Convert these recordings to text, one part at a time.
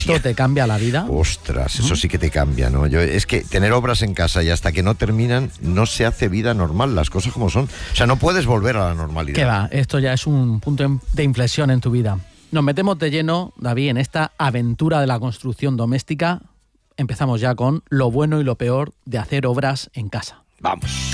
Esto te cambia la vida. Ostras, eso sí que te cambia, ¿no? Es que tener obras en casa y hasta que no terminan, no se hace vida normal, las cosas como son. O sea, no puedes volver a la normalidad. ¿Qué va? Esto ya es un punto de inflexión en tu vida. Nos metemos de lleno, David, en esta aventura de la construcción doméstica. Empezamos ya con lo bueno y lo peor de hacer obras en casa. Vamos.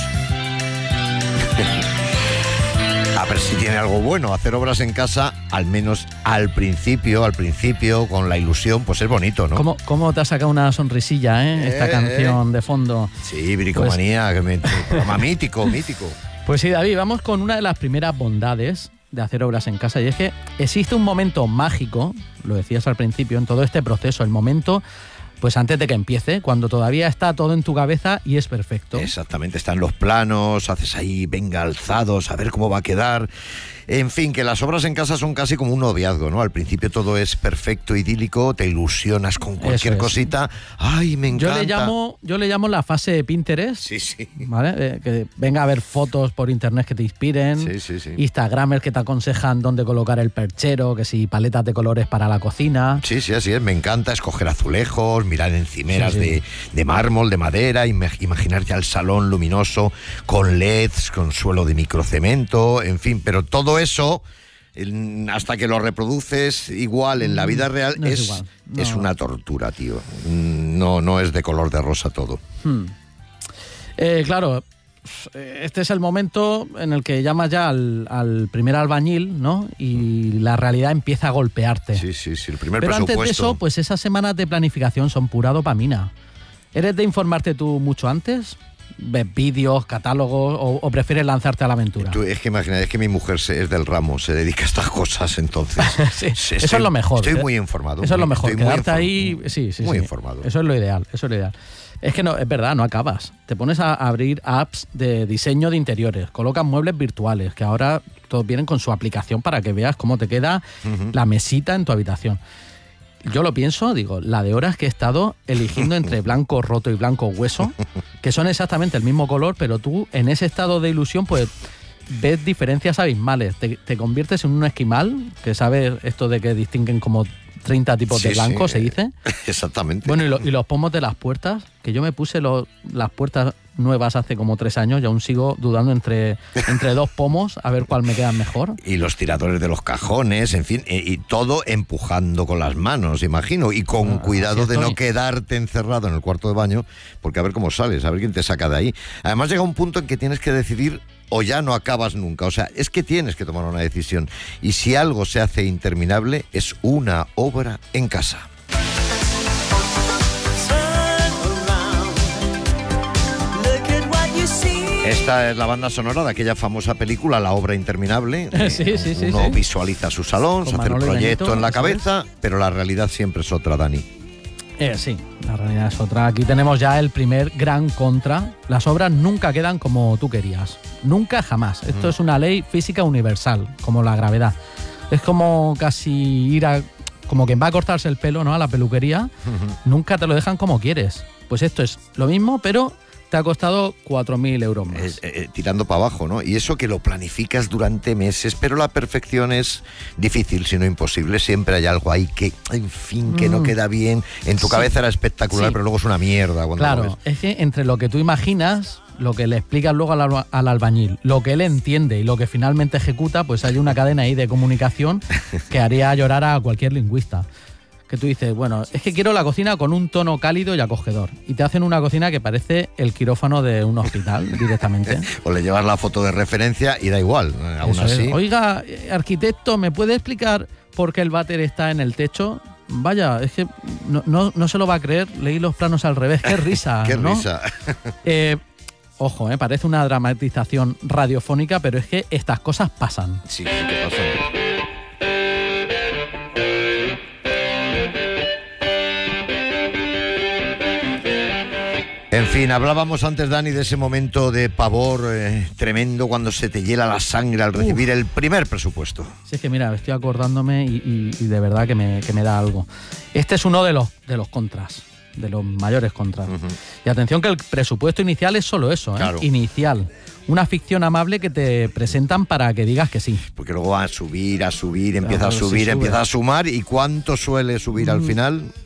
A ver si tiene algo bueno. Hacer obras en casa, al menos al principio, con la ilusión, pues es bonito, ¿no? ¿Cómo te ha sacado una sonrisilla, esta canción de fondo? Sí, Bricomanía, programa mítico. Pues sí, David, vamos con una de las primeras bondades de hacer obras en casa, y es que existe un momento mágico, lo decías al principio, en todo este proceso, el momento, pues antes de que empiece, cuando todavía está todo en tu cabeza y es perfecto. Exactamente, están los planos, haces ahí, venga, alzados, a ver cómo va a quedar. En fin, que las obras en casa son casi como un noviazgo, ¿no? Al principio todo es perfecto, idílico, te ilusionas con cualquier cosita. ¡Ay, me encanta! Yo le llamo la fase de Pinterest. Sí. ¿Vale? Que venga a ver fotos por internet que te inspiren. Sí. Instagramers que te aconsejan dónde colocar el perchero, que si paletas de colores para la cocina. Sí, así es. Me encanta escoger azulejos, mirar encimeras de mármol, de madera, imaginar ya el salón luminoso con LEDs, con suelo de microcemento, en fin, pero todo eso, hasta que lo reproduces igual en la vida real, es una tortura, tío. No es de color de rosa todo. Claro, este es el momento en el que llamas ya al primer albañil, ¿no? Y la realidad empieza a golpearte. Sí, el primer Pero presupuesto. antes de eso, pues esas semanas de planificación son pura dopamina. ¿Eres de informarte tú mucho antes? ¿Ves vídeos, catálogos o prefieres lanzarte a la aventura? Es que mi mujer es del ramo, se dedica a estas cosas, entonces... Eso es lo mejor. Estoy muy informado. Eso es lo mejor, quedarte ahí... Muy informado. Eso es lo ideal. Es que no, es verdad, no acabas. Te pones a abrir apps de diseño de interiores, colocas muebles virtuales, que ahora todos vienen con su aplicación para que veas cómo te queda la mesita en tu habitación. Yo lo pienso, digo, la de horas que he estado eligiendo entre blanco roto y blanco hueso, que son exactamente el mismo color, pero tú en ese estado de ilusión pues ves diferencias abismales. Te conviertes en un esquimal, que sabes esto de que distinguen como 30 tipos de blanco, se dice. Exactamente. Bueno, y los pomos de las puertas, que yo me puse las puertas nuevas hace como 3 años y aún sigo dudando entre 2 pomos a ver cuál me queda mejor. Y los tiradores de los cajones, en fin, y todo empujando con las manos, imagino, y con cuidado de no quedarte encerrado en el cuarto de baño, porque a ver cómo sales, a ver quién te saca de ahí. Además llega un punto en que tienes que decidir o ya no acabas nunca, o sea, es que tienes que tomar una decisión, y si algo se hace interminable es una obra en casa. Esta es la banda sonora de aquella famosa película, La obra interminable. Uno visualiza su salón, se hace el proyecto en la cabeza, pero la realidad siempre es otra, Dani. Sí, la realidad es otra. Aquí tenemos ya el primer gran contra. Las obras nunca quedan como tú querías. Nunca, jamás. Esto es una ley física universal, como la gravedad. Es como casi ir como quien va a cortarse el pelo, ¿no?, a la peluquería. Nunca te lo dejan como quieres. Pues esto es lo mismo, pero te ha costado 4.000 euros más. Tirando para abajo, ¿no? Y eso que lo planificas durante meses, pero la perfección es difícil, si no imposible. Siempre hay algo ahí que, en fin, que no queda bien. En tu cabeza era espectacular, pero luego es una mierda cuando lo ves. Es que entre lo que tú imaginas, lo que le explicas luego al albañil, lo que él entiende y lo que finalmente ejecuta, pues hay una cadena ahí de comunicación que haría llorar a cualquier lingüista. Que tú dices, bueno, es que quiero la cocina con un tono cálido y acogedor. Y te hacen una cocina que parece el quirófano de un hospital directamente. O le llevas la foto de referencia y da igual, aún así. Oiga, arquitecto, ¿me puede explicar por qué el váter está en el techo? Vaya, es que no se lo va a creer, leí los planos al revés, qué risa. Qué ¿no? risa. Ojo, parece una dramatización radiofónica, pero es que estas cosas pasan. Sí, ¿qué pasa? En fin, hablábamos antes, Dani, de ese momento de pavor tremendo cuando se te hiela la sangre al recibir el primer presupuesto. Sí, es que mira, estoy acordándome y de verdad que me da algo. Este es uno de los contras. de los mayores contras. Y atención que el presupuesto inicial es solo eso, Claro. Inicial. Una ficción amable que te presentan para que digas que sí. Porque luego va a subir, empieza a sí subir, sube. empieza a sumar. ¿Y cuánto suele subir al final?